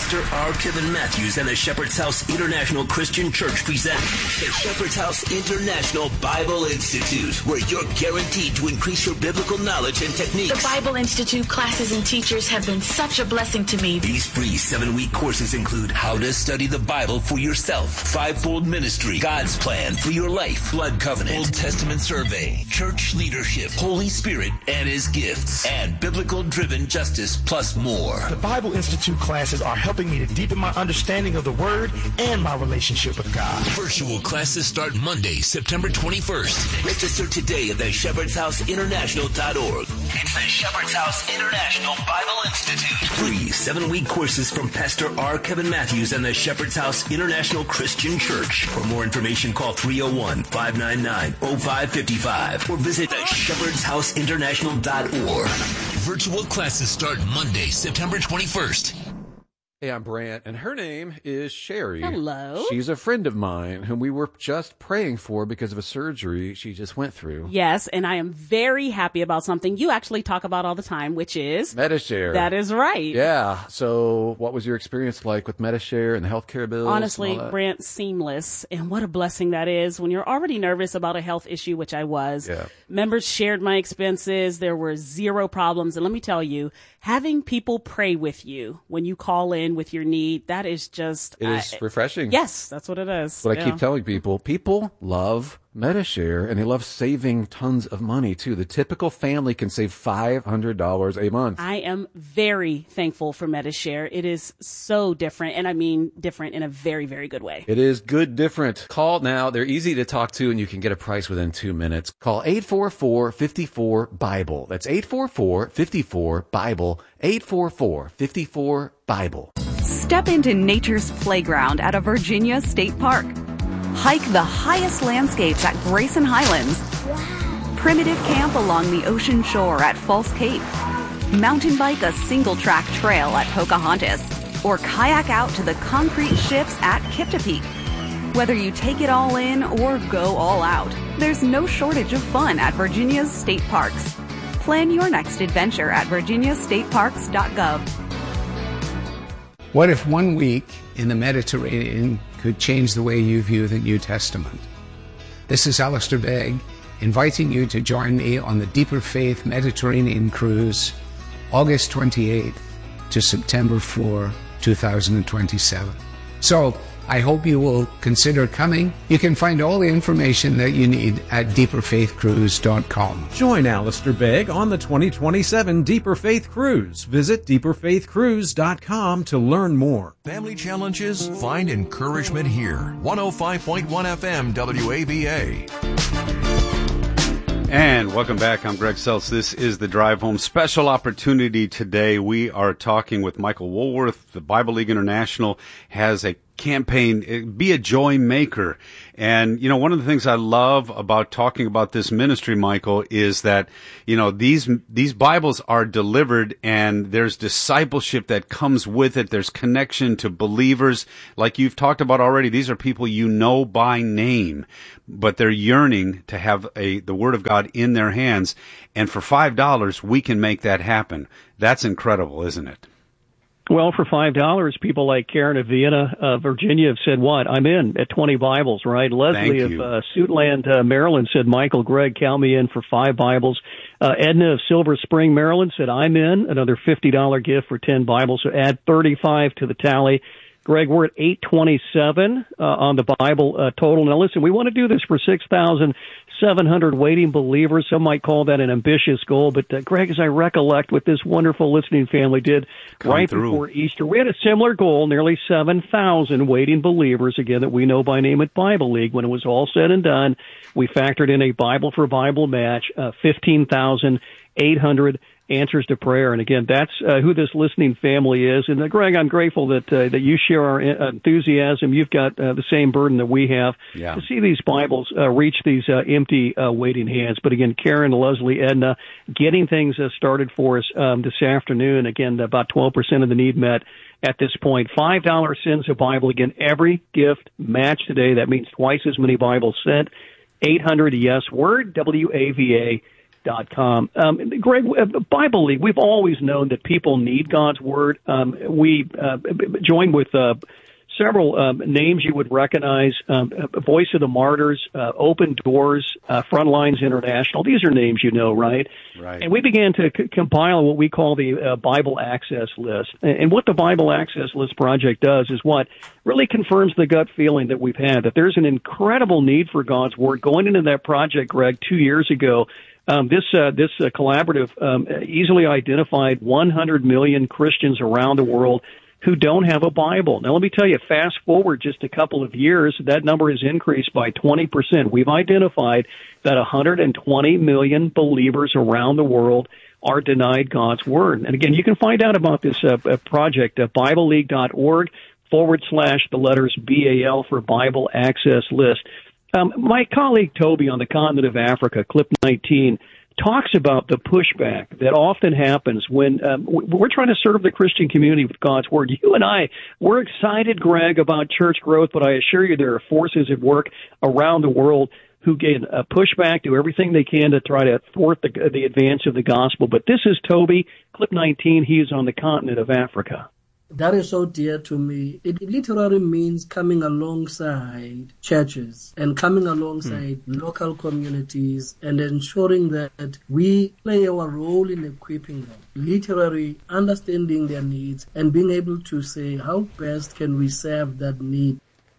Pastor R. Kevin Matthews and the Shepherd's House International Christian Church present the Shepherd's House International Bible Institute, where you're guaranteed to increase your biblical knowledge and techniques. The Bible Institute classes and teachers have been such a blessing to me. These free 7-week courses include how to study the Bible for yourself, fivefold ministry, God's plan for your life, blood covenant, Old Testament survey, church leadership, Holy Spirit and His gifts, and biblical-driven justice, plus more. The Bible Institute classes are helping me to deepen my understanding of the Word and my relationship with God. Virtual classes start Monday, September 21st. Register today at theshepherdshouseinternational.org. It's the Shepherd's House International Bible Institute. Free 7-week courses from Pastor R. Kevin Matthews and the Shepherd's House International Christian Church. For more information, call 301-599-0555 or visit theshepherdshouseinternational.org. Virtual classes start Monday, September 21st. Hey, I'm Brant, and her name is Sherry. Hello. She's a friend of mine whom we were just praying for because of a surgery she just went through. Yes, and I am very happy about something you actually talk about all the time, which is Medi-Share. That is right. Yeah. So what was your experience like with Medi-Share and the healthcare bills? Honestly, Brant, seamless. And what a blessing that is when you're already nervous about a health issue, which I was. Yeah. Members shared my expenses. There were zero problems. And let me tell you, having people pray with you when you call in with your need, that is just... It is refreshing. Yes, that's what it is. What I keep telling people. People love Medi-Share, and they love saving tons of money, too. The typical family can save $500 a month. I am very thankful for Medi-Share. It is so different, and I mean different in a very, very good way. It is good different. Call now. They're easy to talk to, and you can get a price within 2 minutes. Call 844-54-BIBLE. That's 844-54-BIBLE. 844-54-BIBLE. Step into nature's playground at a Virginia state park. Hike the highest landscapes at Grayson Highlands. Primitive camp along the ocean shore at False Cape. Mountain bike a single-track trail at Pocahontas. Or kayak out to the concrete ships at Kiptopeke. Whether you take it all in or go all out, there's no shortage of fun at Virginia's state parks. Plan your next adventure at virginiastateparks.gov. What if 1 week in the Mediterranean could change the way you view the New Testament? This is Alistair Begg, inviting you to join me on the Deeper Faith Mediterranean Cruise, August 28 to September 4, 2027. So, I hope you will consider coming. You can find all the information that you need at deeperfaithcruise.com. Join Alistair Begg on the 2027 Deeper Faith Cruise. Visit deeperfaithcruise.com to learn more. Family challenges? Find encouragement here. 105.1 FM WAVA. And welcome back. I'm Greg Seltz. This is the Drive Home special opportunity today. We are talking with Michael Woolworth. The Bible League International has a campaign, Be a Joy Maker. And, you know, one of the things I love about talking about this ministry, Michael, is that, you know, these Bibles are delivered and there's discipleship that comes with it. There's connection to believers. Like you've talked about already, these are people you know by name, but they're yearning to have the Word of God in their hands. And for $5, we can make that happen. That's incredible, isn't it? Well, for $5, people like Karen of Vienna, Virginia have said, what? I'm in at 20 Bibles, right? Leslie of Suitland, Maryland said, Michael, Greg, count me in for 5 Bibles. Edna of Silver Spring, Maryland said, I'm in, another $50 gift for 10 Bibles. So add 35 to the tally. Greg, we're at 827 on the Bible total. Now, listen, we want to do this for 6,700 waiting believers. Some might call that an ambitious goal. But, Greg, as I recollect what this wonderful listening family did before Easter, we had a similar goal, nearly 7,000 waiting believers, again, that we know by name at Bible League. When it was all said and done, we factored in a Bible-for-Bible match, 15,800 answers to prayer. And again, that's who this listening family is. And Greg, I'm grateful that you share our enthusiasm. You've got the same burden that we have to see these Bibles reach these empty waiting hands. But again, Karen, Leslie, Edna, getting things started for us this afternoon. Again, about 12% of the need met at this point. $5 sends a Bible. Again, every gift matched today. That means twice as many Bibles sent. 800 yes word, WAVA. BibleLeague.com. Greg, Bible League, we've always known that people need God's Word. We joined with several names you would recognize, Voice of the Martyrs, Open Doors, Frontlines International. These are names you know, right? Right. And we began to compile what we call the Bible Access List. And what the Bible Access List project does is what really confirms the gut feeling that we've had, that there's an incredible need for God's Word. Going into that project, Greg, 2 years ago, this collaborative easily identified 100 million Christians around the world who don't have a Bible. Now, let me tell you, fast forward just a couple of years, that number has increased by 20%. We've identified that 120 million believers around the world are denied God's Word. And again, you can find out about this project at BibleLeague.org/BAL for Bible Access List. My colleague Toby on the continent of Africa, Clip 19, talks about the pushback that often happens when we're trying to serve the Christian community with God's Word. You and I, we're excited, Greg, about church growth, but I assure you there are forces at work around the world who get pushback, do everything they can to try to thwart the advance of the gospel. But this is Toby, Clip 19. He is on the continent of Africa. That is so dear to me. It literally means coming alongside churches and coming alongside local communities and ensuring that we play our role in equipping them, literally understanding their needs and being able to say, how best can we serve that need?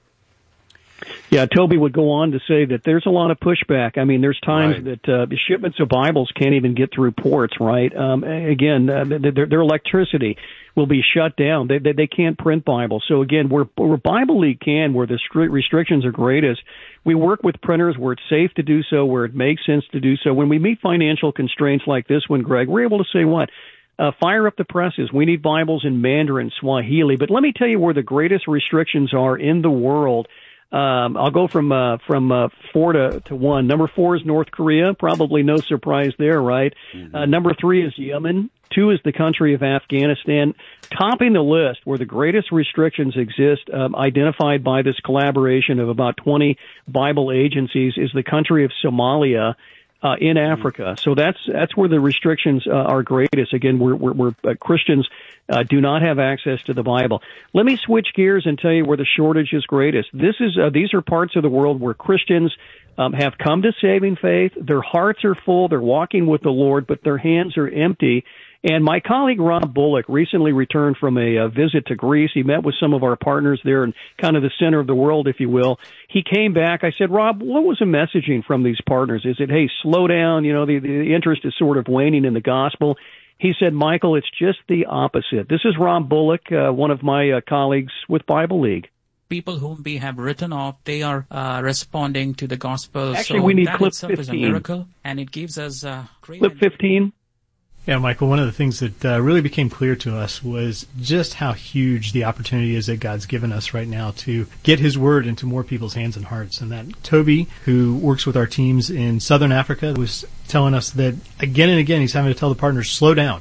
Yeah, Toby would go on to say that there's a lot of pushback. I mean, there's times that the shipments of Bibles can't even get through ports, right? Again, their electricity will be shut down. They can't print Bibles. So again, where Bible League can, where the restrictions are greatest, we work with printers where it's safe to do so, where it makes sense to do so. When we meet financial constraints like this one, Greg, we're able to say what? Fire up the presses. We need Bibles in Mandarin, Swahili. But let me tell you where the greatest restrictions are in the world. I'll go from 4 to 1. Number 4 is North Korea. Probably no surprise there, right? Number 3 is Yemen. 2 is the country of Afghanistan. Topping the list where the greatest restrictions exist, identified by this collaboration of about 20 Bible agencies, is the country of Somalia. In Africa. So that's where the restrictions are greatest. Again, we're Christians do not have access to the Bible. Let me switch gears and tell you where the shortage is greatest. These are parts of the world where Christians have come to saving faith. Their hearts are full. They're walking with the Lord, but their hands are empty. And my colleague Rob Bullock recently returned from a visit to Greece. He met with some of our partners there in kind of the center of the world, if you will. He came back. I said, Rob, what was the messaging from these partners? Is it, hey, slow down, the interest is sort of waning in the gospel? He said, Michael, it's just the opposite. This is Rob Bullock, one of my colleagues with Bible League. People whom we have written off, they are responding to the gospel. Actually, we need that clip itself 15. is a miracle, and it gives us great... Clip 15. Yeah, Michael, one of the things that really became clear to us was just how huge the opportunity is that God's given us right now to get His Word into more people's hands and hearts. And that Toby, who works with our teams in Southern Africa, was telling us that again and again he's having to tell the partners, slow down.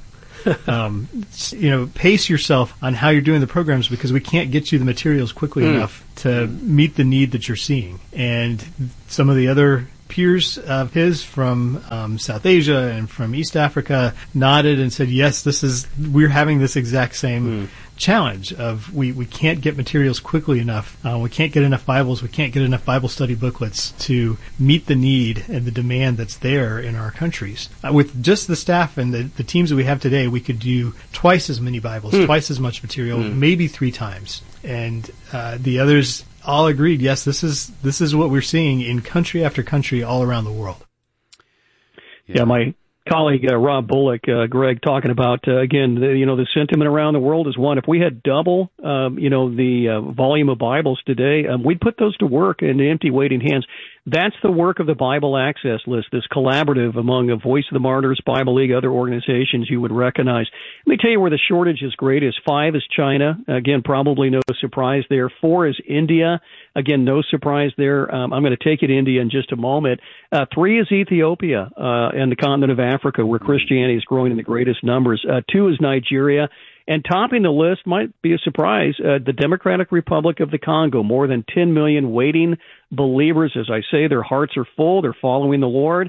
Pace yourself on how you're doing the programs because we can't get you the materials quickly enough to meet the need that you're seeing. And some of the other peers of his from South Asia and from East Africa nodded and said, yes, we're having this exact same challenge of we can't get materials quickly enough. We can't get enough Bibles. We can't get enough Bible study booklets to meet the need and the demand that's there in our countries. With just the staff and the teams that we have today, we could do twice as many Bibles, twice as much material, maybe 3 times. And the others all agreed, yes, this is what we're seeing in country after country all around the world. Yeah, my colleague Rob Bullock, Greg, talking about again, the sentiment around the world is one. If we had double, the volume of Bibles today, we'd put those to work in empty, waiting hands. That's the work of the Bible Access List, this collaborative among a Voice of the Martyrs, Bible League, other organizations you would recognize. Let me tell you where the shortage is greatest. 5 is China. Again, probably no surprise there. 4 is India. Again, no surprise there. I'm going to take you to India in just a moment. 3 is Ethiopia and the continent of Africa, where Christianity is growing in the greatest numbers. 2 is Nigeria. And topping the list might be a surprise, the Democratic Republic of the Congo, more than 10 million waiting believers. As I say, their hearts are full. They're following the Lord.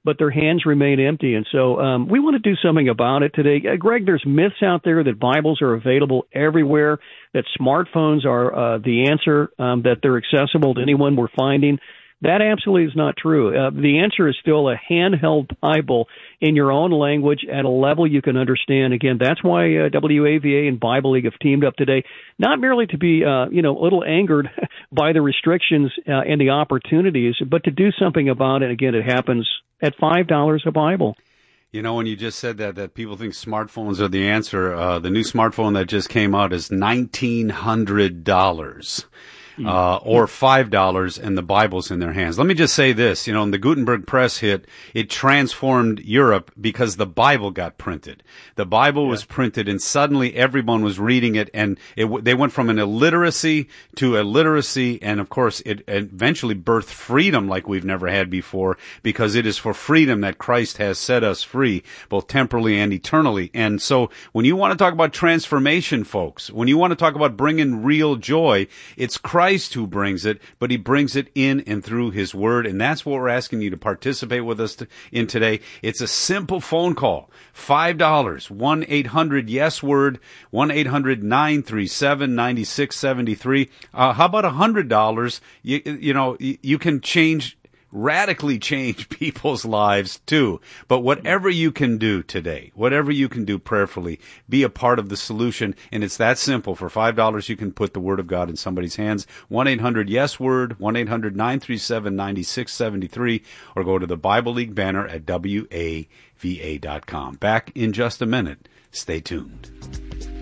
but their hands remain empty. And so we want to do something about it today. Greg, there's myths out there that Bibles are available everywhere, that smartphones are the answer, that they're accessible to anyone we're finding. That absolutely is not true. The answer is still a handheld Bible in your own language at a level you can understand. Again, that's why WAVA and Bible League have teamed up today, not merely to be, a little angered by the restrictions and the opportunities, but to do something about it. Again, it happens at $5 a Bible. You know, when you just said that people think smartphones are the answer, the new smartphone that just came out is $1,900. Or $5, and the Bible's in their hands. Let me just say this, when the Gutenberg press hit, it transformed Europe because the Bible got printed. The Bible was printed, and suddenly everyone was reading it, and they went from an illiteracy to a literacy, and of course it eventually birthed freedom like we've never had before, because it is for freedom that Christ has set us free, both temporally and eternally. And so when you want to talk about transformation, folks, when you want to talk about bringing real joy, it's Christ who brings it, but he brings it in and through his word, and that's what we're asking you to participate with us in today. It's a simple phone call, $5, 1-800-YES-WORD, 1-800-937-9673. How about $100? You can radically change people's lives too. But whatever you can do today, whatever you can do prayerfully, be a part of the solution. And it's that simple. For $5, you can put the Word of God in somebody's hands. 1-800-YES-WORD, 1-800-937-9673, or go to the Bible League banner at WAVA.com. Back in just a minute. Stay tuned.